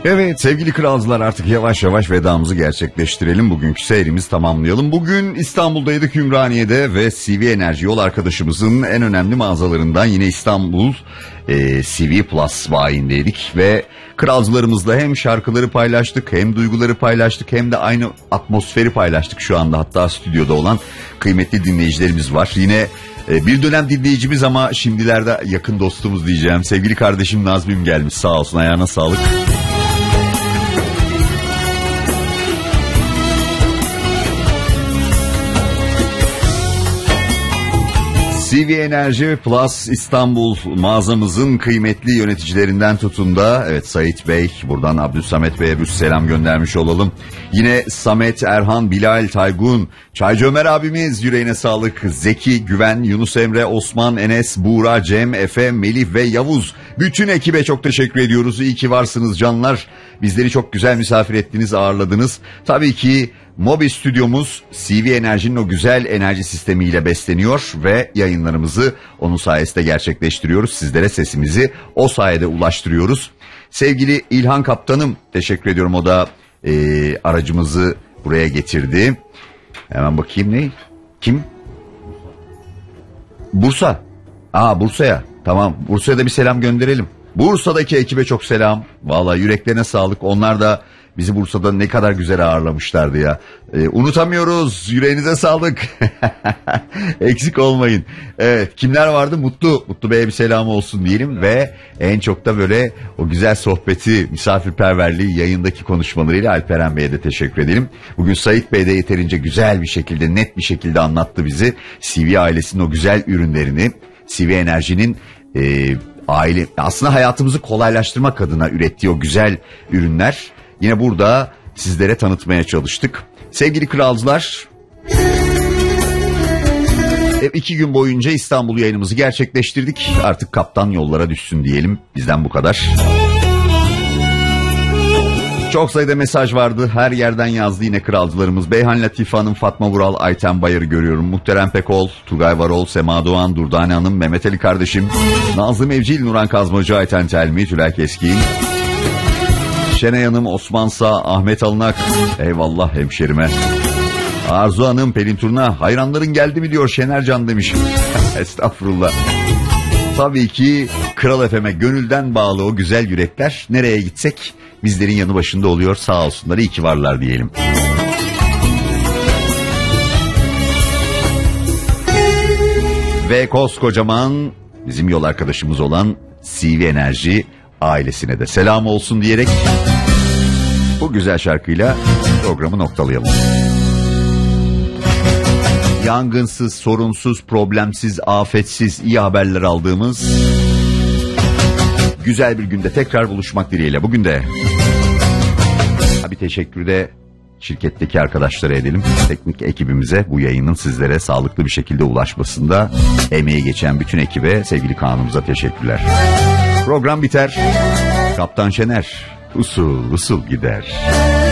Evet sevgili kralcılar, artık yavaş yavaş vedamızı gerçekleştirelim. Bugünkü seyrimizi tamamlayalım. Bugün İstanbul'daydık, Ümraniye'de ve CV Enerji yol arkadaşımızın en önemli mağazalarından yine İstanbul CV Plus bayindeydik. Ve kralcılarımızla hem şarkıları paylaştık, hem duyguları paylaştık, hem de aynı atmosferi paylaştık şu anda. Hatta stüdyoda olan kıymetli dinleyicilerimiz var. Yine bir dönem dinleyicimiz ama şimdilerde yakın dostumuz diyeceğim. Sevgili kardeşim Nazmim gelmiş, sağ olsun, ayağına sağlık. CV Enerji Plus İstanbul mağazamızın kıymetli yöneticilerinden tutun da, evet Sait Bey, buradan Abdülsamet Bey'e bir selam göndermiş olalım. Yine Samet, Erhan, Bilal, Taygun, Çaycı Ömer abimiz, yüreğine sağlık. Zeki, Güven, Yunus Emre, Osman, Enes, Buğra, Cem, Efe, Melih ve Yavuz. Bütün ekibe çok teşekkür ediyoruz. İyi ki varsınız canlar. Bizleri çok güzel misafir ettiniz, ağırladınız. Tabii ki Mobi stüdyomuz CV Enerji'nin o güzel enerji sistemiyle besleniyor ve yayınlarımızı onun sayesinde gerçekleştiriyoruz. Sizlere sesimizi o sayede ulaştırıyoruz. Sevgili İlhan Kaptanım, teşekkür ediyorum. O da aracımızı buraya getirdi. Hemen bakayım ne? Kim? Bursa. Bursa'ya. Tamam, Bursa'ya da bir selam gönderelim. Bursa'daki ekibe çok selam. Vallahi yüreklerine sağlık. Onlar da bizi Bursa'da ne kadar güzel ağırlamışlardı ya. Unutamıyoruz. Yüreğinize sağlık. Eksik olmayın. Evet, kimler vardı? Mutlu Bey'e bir selam olsun diyelim ve en çok da böyle o güzel sohbeti, misafirperverliği, yayındaki konuşmalarıyla Alperen Bey'e de teşekkür edelim. Bugün Sait Bey de yeterince güzel bir şekilde, net bir şekilde anlattı bizi. CV ailesinin o güzel ürünlerini, CV Enerji'nin aile, aslında hayatımızı kolaylaştırmak adına ürettiği o güzel ürünler yine burada sizlere tanıtmaya çalıştık. Sevgili kralcılar, 2 gün boyunca İstanbul yayınımızı gerçekleştirdik. Artık kaptan yollara düşsün diyelim. Bizden bu kadar. Çok sayıda mesaj vardı. Her yerden yazdı yine kralcılarımız. Beyhan Latife Hanım, Fatma Vural, Ayten Bayır'ı görüyorum. Muhterem Pekol, Tugay Varol, Sema Doğan, Durdane Hanım, Mehmet Ali kardeşim, Nazlı Mevcil, Nuran Kazmacı, Ayten Telmi, Tülay Keskin, Şenay Hanım, Osman Sağ, Ahmet Alınak, eyvallah hemşerime. Arzu Hanım, Pelin Turna, hayranların geldi mi diyor Şener Can demiş. Estağfurullah. Tabii ki Kral FM'e gönülden bağlı o güzel yürekler nereye gitsek bizlerin yanı başında oluyor, sağ olsunlar, iyi ki varlar diyelim. Ve koskocaman bizim yol arkadaşımız olan CV Enerji ailesine de selam olsun diyerek bu güzel şarkıyla programı noktalayalım. Yangınsız, sorunsuz, problemsiz, afetsiz, iyi haberler aldığımız güzel bir günde tekrar buluşmak dileğiyle. Bugün de bir teşekkür de şirketteki arkadaşlara edelim. Teknik ekibimize, bu yayının sizlere sağlıklı bir şekilde ulaşmasında emeği geçen bütün ekibe, sevgili Kaan'ımıza teşekkürler. Program biter. Kaptan Şener usul usul gider.